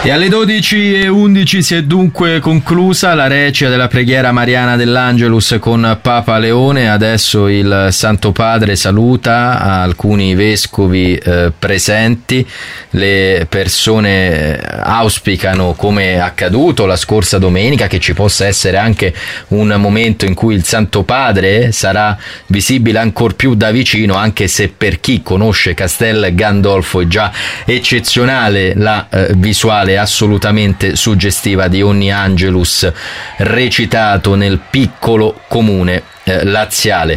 E alle 12:11 si è dunque conclusa la recia della preghiera mariana dell'Angelus con Papa Leone. Adesso il Santo Padre saluta alcuni vescovi presenti. Le persone auspicano, come accaduto la scorsa domenica, che ci possa essere anche un momento in cui il Santo Padre sarà visibile ancor più da vicino, anche se per chi conosce Castel Gandolfo è già eccezionale la visuale assolutamente suggestiva di ogni Angelus recitato nel piccolo comune laziale.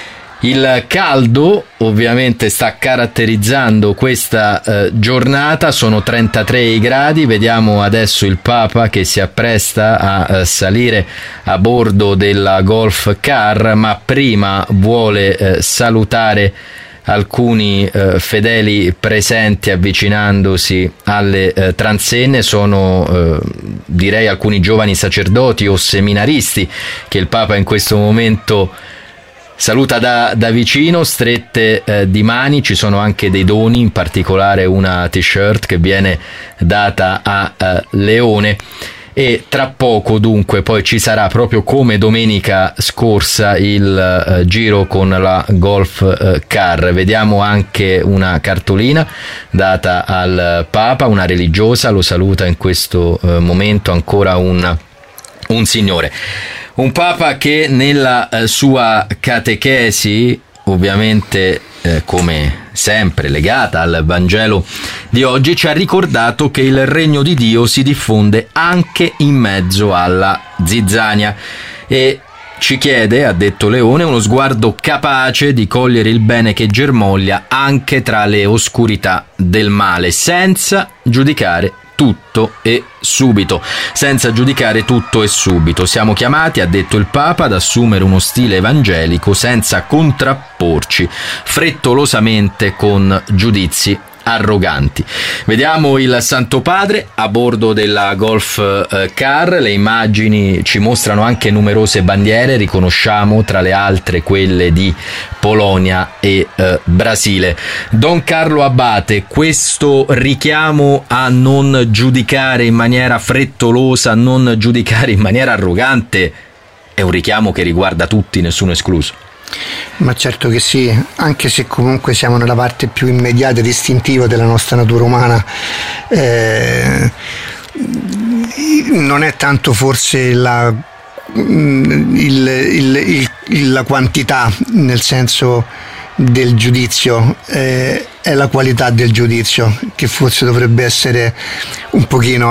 Il caldo ovviamente sta caratterizzando questa giornata, sono 33 i gradi. Vediamo adesso il Papa che si appresta a salire a bordo della Golf Car, ma prima vuole salutare alcuni fedeli presenti avvicinandosi alle transenne. Sono direi alcuni giovani sacerdoti o seminaristi che il Papa in questo momento saluta da vicino, strette di mani. Ci sono anche dei doni, in particolare una t-shirt che viene data a Leone. E tra poco dunque poi ci sarà, proprio come domenica scorsa, il giro con la Golf Car. Vediamo anche una cartolina data al Papa, una religiosa lo saluta in questo momento, ancora un signore. Un Papa che nella sua catechesi, ovviamente come sempre legata al Vangelo di oggi, ci ha ricordato che il regno di Dio si diffonde anche in mezzo alla zizzania e ci chiede, ha detto Leone, uno sguardo capace di cogliere il bene che germoglia anche tra le oscurità del male, senza giudicare tutto e subito. Senza giudicare tutto e subito. Siamo chiamati, ha detto il Papa, ad assumere uno stile evangelico senza contrapporci frettolosamente con giudizi arroganti. Vediamo il Santo Padre a bordo della Golf Car. Le immagini ci mostrano anche numerose bandiere, riconosciamo tra le altre quelle di Polonia e Brasile. Don Carlo Abate, questo richiamo a non giudicare in maniera frettolosa, a non giudicare in maniera arrogante, è un richiamo che riguarda tutti, nessuno escluso. Ma certo che sì, anche se comunque siamo nella parte più immediata ed istintiva della nostra natura umana. Non è tanto forse la quantità, nel senso del giudizio, è la qualità del giudizio che forse dovrebbe essere un pochino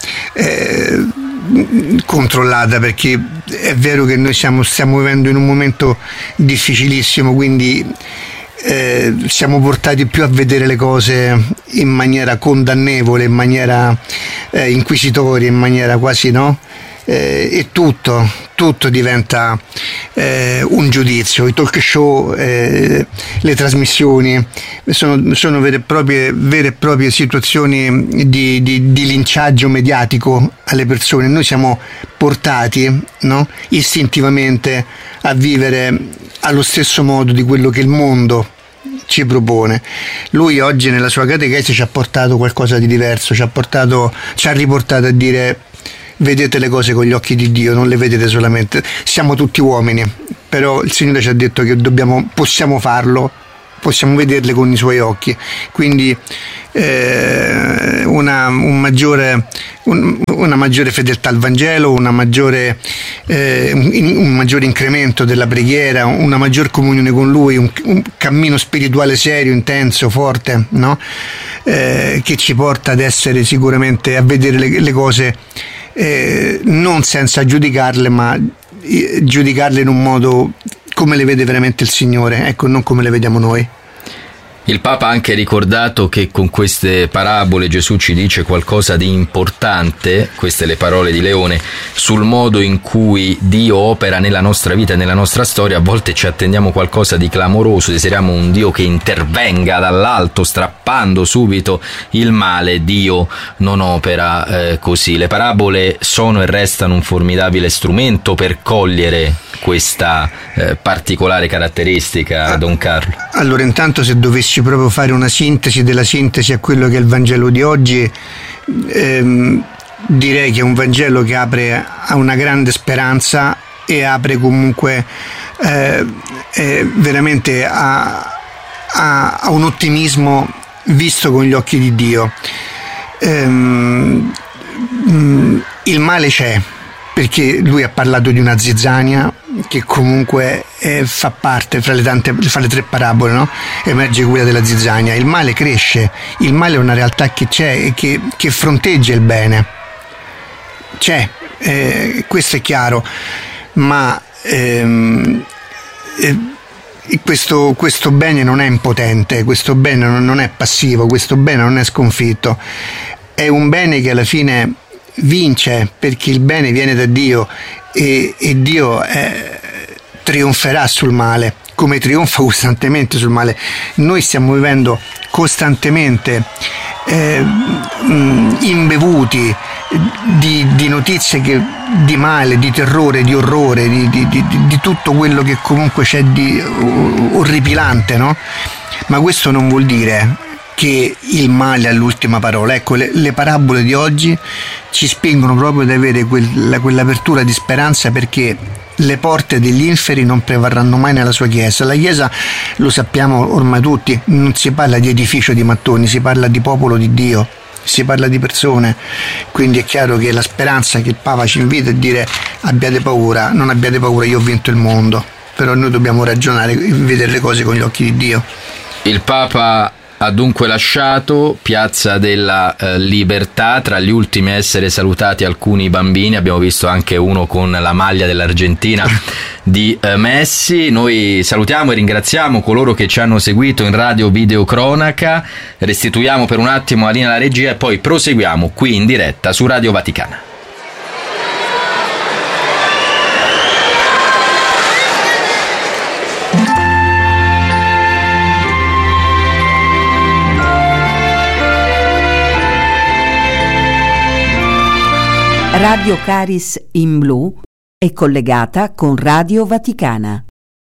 controllata, perché è vero che noi stiamo vivendo in un momento difficilissimo, quindi siamo portati più a vedere le cose in maniera condannevole, in maniera inquisitoria, in maniera quasi e tutto diventa un giudizio. I talk show, le trasmissioni sono vere e proprie situazioni di linciaggio mediatico alle persone. Noi siamo portati istintivamente a vivere allo stesso modo di quello che il mondo ci propone. Lui oggi nella sua catechesi ci ha portato qualcosa di diverso, ci ha riportato a dire: vedete le cose con gli occhi di Dio, non le vedete solamente. Siamo tutti uomini, però il Signore ci ha detto che possiamo farlo, possiamo vederle con i Suoi occhi. Quindi una maggiore fedeltà al Vangelo, un maggiore incremento della preghiera, una maggior comunione con Lui, un cammino spirituale serio, intenso, forte, che ci porta ad essere sicuramente, a vedere le cose non senza giudicarle, ma giudicarle in un modo come le vede veramente il Signore, non come le vediamo noi. Il Papa ha anche ricordato che con queste parabole Gesù ci dice qualcosa di importante, queste le parole di Leone, sul modo in cui Dio opera nella nostra vita e nella nostra storia. A volte ci attendiamo qualcosa di clamoroso, desideriamo un Dio che intervenga dall'alto strappando subito il male. Dio non opera così. Le parabole sono e restano un formidabile strumento per cogliere questa particolare caratteristica, Don Carlo. Allora, intanto, se dovessimo dovessi proprio fare una sintesi della sintesi a quello che è il Vangelo di oggi, direi che è un Vangelo che apre a una grande speranza e apre comunque veramente a un ottimismo visto con gli occhi di Dio. Il male c'è, perché lui ha parlato di una zizzania che comunque fa parte fra le 3 parabole, no? Emerge quella della zizzania. Il male cresce, il male è una realtà che c'è e che fronteggia il bene. C'è, questo è chiaro, ma questo bene non è impotente, questo bene non è passivo, questo bene non è sconfitto, è un bene che alla fine vince, perché il bene viene da Dio e Dio trionferà sul male, come trionfa costantemente sul male. Noi stiamo vivendo costantemente imbevuti di notizie di male, di terrore, di orrore, di tutto quello che comunque c'è di orripilante, no? Ma questo non vuol dire che il male ha l'ultima parola. Ecco, le parabole di oggi ci spingono proprio ad avere quell'apertura di speranza, perché le porte degli inferi non prevarranno mai nella sua Chiesa. La Chiesa, lo sappiamo ormai tutti, non si parla di edificio di mattoni, si parla di popolo di Dio, si parla di persone. Quindi è chiaro che la speranza che il Papa ci invita è dire: abbiate paura, non abbiate paura, io ho vinto il mondo. Però noi dobbiamo ragionare e vedere le cose con gli occhi di Dio. Il Papa ha dunque lasciato Piazza della Libertà, tra gli ultimi a essere salutati alcuni bambini, abbiamo visto anche uno con la maglia dell'Argentina di Messi. Noi salutiamo e ringraziamo coloro che ci hanno seguito in radio video cronaca, restituiamo per un attimo la linea alla regia e poi proseguiamo qui in diretta su Radio Vaticana. Radio Caris in Blu è collegata con Radio Vaticana.